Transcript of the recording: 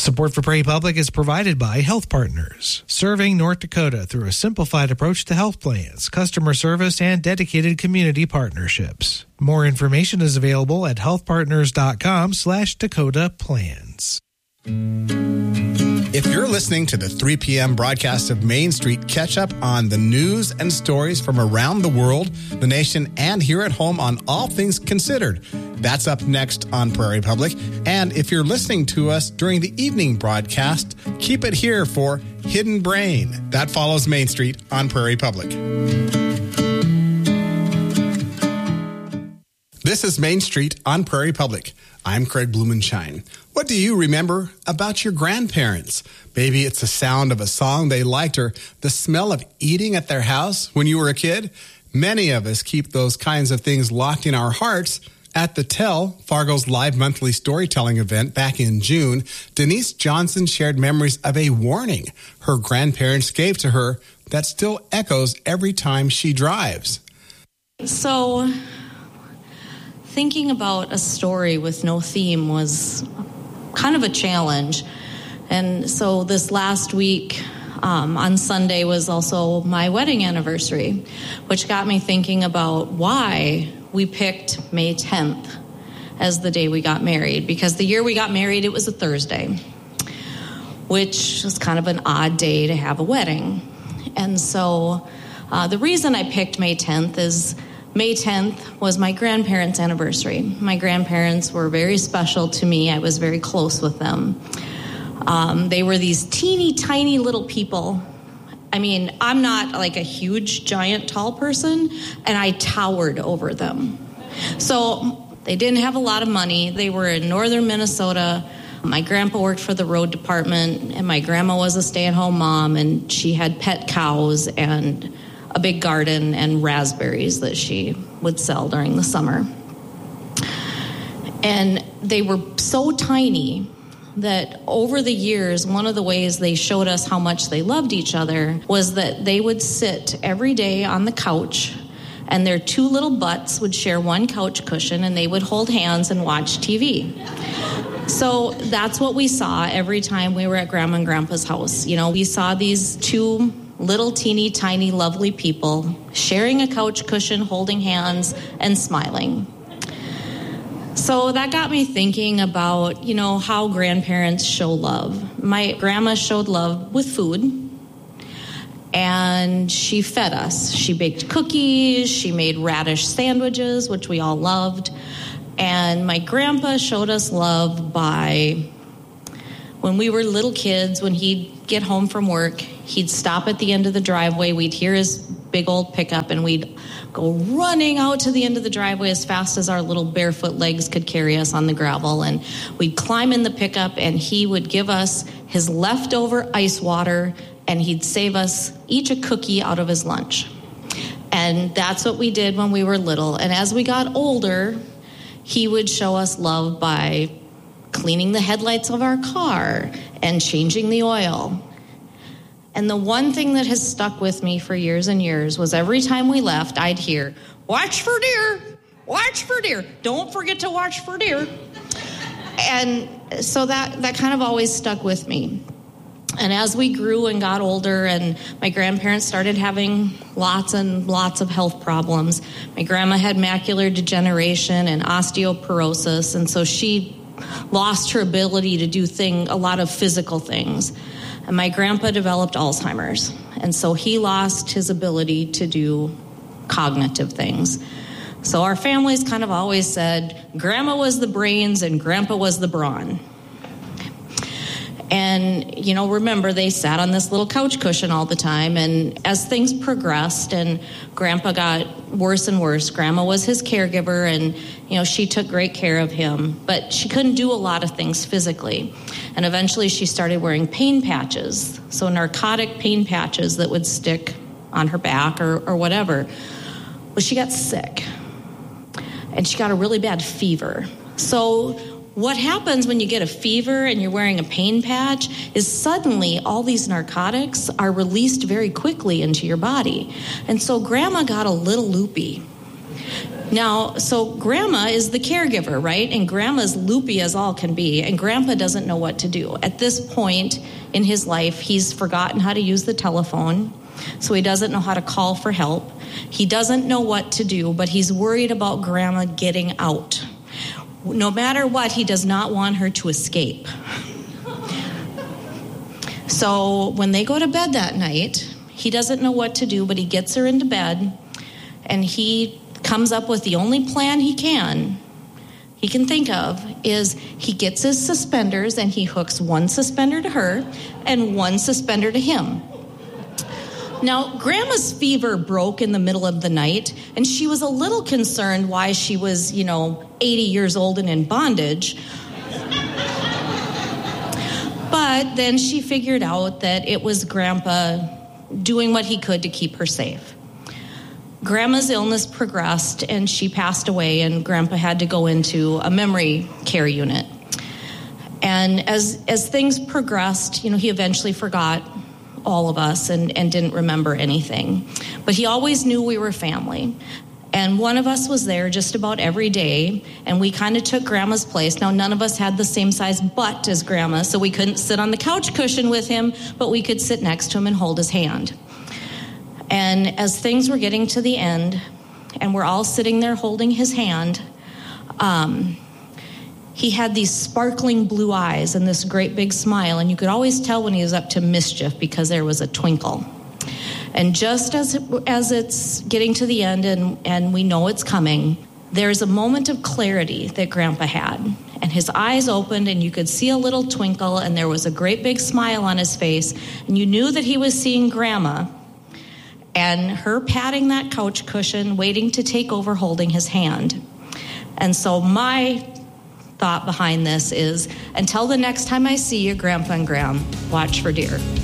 Support for Prairie Public is provided by Health Partners, serving North Dakota through a simplified approach to health plans, customer service, and dedicated community partnerships. More information is available at healthpartners.com/Dakota Plans. If you're listening to the 3 p.m. broadcast of Main Street, catch up on the news and stories from around the world, the nation, and here at home on All Things Considered. That's up next on Prairie Public. And if you're listening to us during the evening broadcast, keep it here for Hidden Brain. That follows Main Street on Prairie Public. This is Main Street on Prairie Public. I'm Craig Blumenshine. What do you remember about your grandparents? Maybe it's the sound of a song they liked or the smell of eating at their house when you were a kid. Many of us keep those kinds of things locked in our hearts. At the Tell, Fargo's live monthly storytelling event back in June, Denise Johnson shared memories of a warning her grandparents gave to her that still echoes every time she drives. So, thinking about a story with no theme was kind of a challenge. And so this last week on Sunday was also my wedding anniversary, which got me thinking about why we picked May 10th as the day we got married. Because the year we got married, it was a Thursday, which was kind of an odd day to have a wedding. And so the reason I picked May 10th is May 10th was my grandparents' anniversary. My grandparents were very special to me. I was very close with them. They were these teeny tiny little people. I mean, I'm not like a huge, giant, tall person, and I towered over them. So they didn't have a lot of money. They were in northern Minnesota. My grandpa worked for the road department, and my grandma was a stay-at-home mom, and she had pet cows and a big garden and raspberries that she would sell during the summer. And they were so tiny that over the years, one of the ways they showed us how much they loved each other was that they would sit every day on the couch, and their two little butts would share one couch cushion, and they would hold hands and watch TV. So that's what we saw every time we were at Grandma and Grandpa's house. You know, we saw these two little teeny tiny lovely people sharing a couch cushion, holding hands, and smiling. So that got me thinking about, you know, how grandparents show love. My grandma showed love with food, and she fed us. She baked cookies, she made radish sandwiches, which we all loved, and my grandpa showed us love by, when we were little kids, when he'd get home from work, he'd stop at the end of the driveway, we'd hear his big old pickup, and we'd go running out to the end of the driveway as fast as our little barefoot legs could carry us on the gravel, and we'd climb in the pickup, and he would give us his leftover ice water, and he'd save us each a cookie out of his lunch. And that's what we did when we were little. And as we got older, he would show us love by cleaning the headlights of our car and changing the oil. And the one thing that has stuck with me for years and years was every time we left, I'd hear, "Watch for deer, watch for deer. Don't forget to watch for deer." And so that kind of always stuck with me. And as we grew and got older and my grandparents started having lots and lots of health problems, my grandma had macular degeneration and osteoporosis, and so she lost her ability to do a lot of physical things. And my grandpa developed Alzheimer's, and so he lost his ability to do cognitive things. So our families kind of always said, Grandma was the brains and Grandpa was the brawn. And, you know, remember, they sat on this little couch cushion all the time. And as things progressed and Grandpa got worse and worse, Grandma was his caregiver, and, you know, she took great care of him. But she couldn't do a lot of things physically. And eventually she started wearing pain patches, so narcotic pain patches that would stick on her back or whatever. Well, she got sick, and she got a really bad fever. So what happens when you get a fever and you're wearing a pain patch is suddenly all these narcotics are released very quickly into your body. And so Grandma got a little loopy. Now, so Grandma is the caregiver, right? And Grandma's loopy as all can be, and Grandpa doesn't know what to do. At this point in his life, he's forgotten how to use the telephone, so he doesn't know how to call for help. He doesn't know what to do, but he's worried about Grandma getting out. No matter what, he does not want her to escape. So when they go to bed that night, he doesn't know what to do, but he gets her into bed, and he comes up with the only plan he can think of is he gets his suspenders and he hooks one suspender to her and one suspender to him. Now, Grandma's fever broke in the middle of the night, and she was a little concerned why she was, 80 years old and in bondage. But then she figured out that it was Grandpa doing what he could to keep her safe. Grandma's illness progressed, and she passed away, and Grandpa had to go into a memory care unit. And as things progressed, he eventually forgot all of us and didn't remember anything. But he always knew we were family. And one of us was there just about every day, and we kind of took Grandma's place. Now, none of us had the same size butt as Grandma, so we couldn't sit on the couch cushion with him, but we could sit next to him and hold his hand. And as things were getting to the end, and we're all sitting there holding his hand, he had these sparkling blue eyes and this great big smile, and you could always tell when he was up to mischief because there was a twinkle. And just as it's getting to the end and we know it's coming, there's a moment of clarity that Grandpa had. And his eyes opened, and you could see a little twinkle, and there was a great big smile on his face, and you knew that he was seeing Grandma and her patting that couch cushion, waiting to take over holding his hand. And so my thought behind this is, until the next time I see you, Grandpa and Gram, watch for deer.